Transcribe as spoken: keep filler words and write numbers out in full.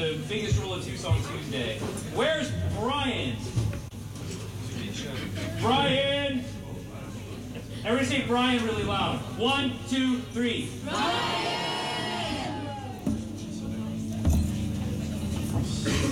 the biggest rule of Two Song Tuesday. Where's Brian? Brian! Everybody say Brian really loud. One, two, three. Brian!